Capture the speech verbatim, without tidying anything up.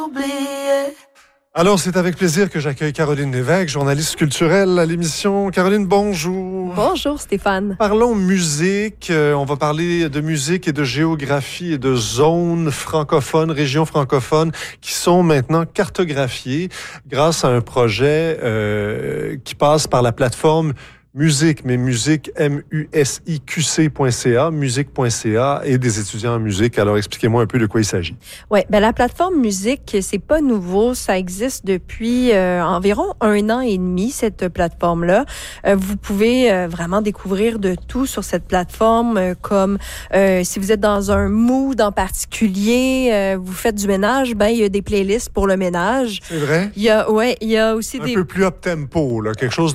Alors, c'est avec plaisir que j'accueille Caroline Lévesque, journaliste culturelle à l'émission. Caroline, bonjour. Bonjour Stéphane. Parlons musique. Euh, on va parler de musique et de géographie et de zones francophones, régions francophones qui sont maintenant cartographiées grâce à un projet euh, qui passe par la plateforme Musique, mais musique, M U S I Q C point C A, musique point C A et des étudiants en musique. Alors, expliquez-moi un peu de quoi il s'agit. Oui, ben la plateforme musique, c'est pas nouveau. Ça existe depuis euh, environ un an et demi, cette plateforme-là. Euh, vous pouvez euh, vraiment découvrir de tout sur cette plateforme, euh, comme euh, si vous êtes dans un mood en particulier, euh, vous faites du ménage, ben il y a des playlists pour le ménage. C'est vrai? Il y a, ouais, il y a aussi un des... peu plus up-tempo, là, quelque chose